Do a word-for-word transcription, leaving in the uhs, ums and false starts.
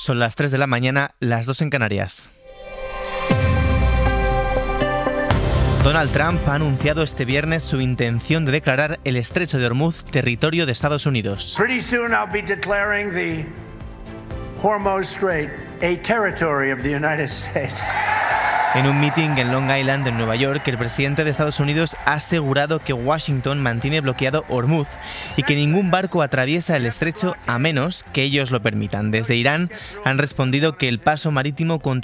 Son las tres de la mañana, las dos en Canarias. Donald Trump ha anunciado este viernes su intención de declarar el Estrecho de Hormuz territorio de Estados Unidos. Pretty soon I'll be declaring the Hormuz Strait a territory of the United States. En un meeting en Long Island, en Nueva York, el presidente de Estados Unidos ha asegurado que Washington mantiene bloqueado Hormuz y que ningún barco atraviesa el estrecho a menos que ellos lo permitan. Desde Irán han respondido que el paso marítimo continúa